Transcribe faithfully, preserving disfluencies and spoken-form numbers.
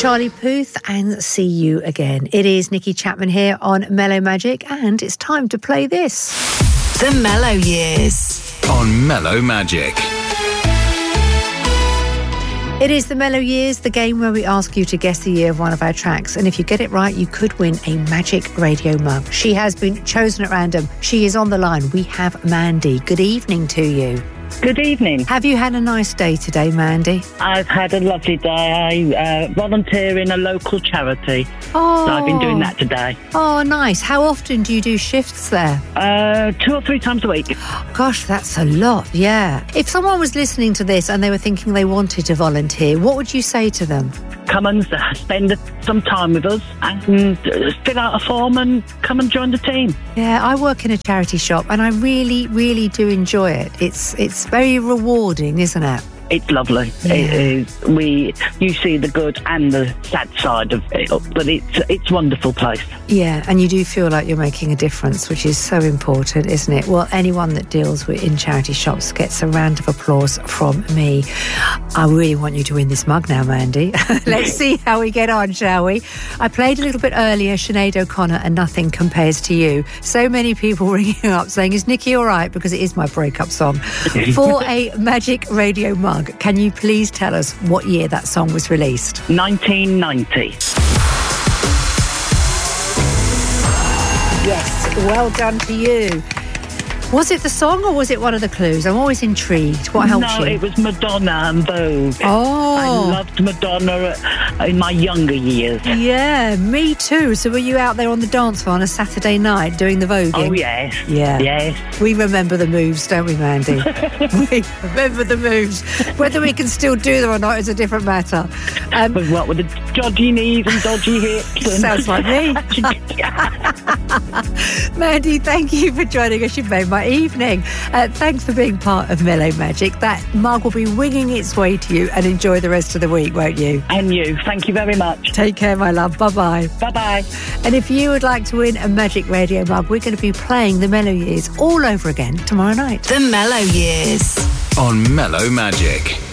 Charlie Puth and See You Again. It is Nikki Chapman here on Mellow Magic, and it's time to play this. The Mellow Years on Mellow Magic. It is the Mellow Years, the game where we ask you to guess the year of one of our tracks. And if you get it right, you could win a Magic Radio mug. She has been chosen at random. She is on the line. We have Mandy. Good evening to you. Good evening. Have you had a nice day today, Mandy? I've had a lovely day. I uh, volunteer in a local charity. Oh. So I've been doing that today. Oh, nice. How often do you do shifts there? Uh, two or three times a week. Gosh, that's a lot, yeah. If someone was listening to this and they were thinking they wanted to volunteer, what would you say to them? Come and spend some time with us and fill out a form and come and join the team. Yeah, I work in a charity shop and I really, really do enjoy it. It's it's very rewarding, isn't it? It's lovely. Yeah. It is. We you see the good and the sad side of it, but it's it's a wonderful place. Yeah, and you do feel like you're making a difference, which is so important, isn't it? Well, anyone that deals with in charity shops gets a round of applause from me. I really want you to win this mug now, Mandy. Let's see how we get on, shall we? I played a little bit earlier, Sinead O'Connor and Nothing Compares to You. So many people ringing up saying, is Nikki all right? Because it is my breakup song. For a Magic Radio mug, can you please tell us what year that song was released? nineteen ninety. Yes, well done to you. Was it the song or was it one of the clues? I'm always intrigued. What helped no, you? No, it was Madonna and Vogue. Oh. I loved Madonna in my younger years. Yeah, me too. So were you out there on the dance floor on a Saturday night doing the voguing? Oh, yes. Yeah. Yes. We remember the moves, don't we, Mandy? We remember the moves. Whether we can still do them or not is a different matter. Um, with what? With the dodgy knees and dodgy hips? And sounds like me. Mandy, thank you for joining us. You've made my evening. Uh, thanks for being part of Mellow Magic. That mug will be winging its way to you, and enjoy the rest of the week, won't you? And you. Thank you very much. Take care, my love. Bye-bye. Bye-bye. And if you would like to win a Magic Radio mug, we're going to be playing the Mellow Years all over again tomorrow night. The Mellow Years on Mellow Magic.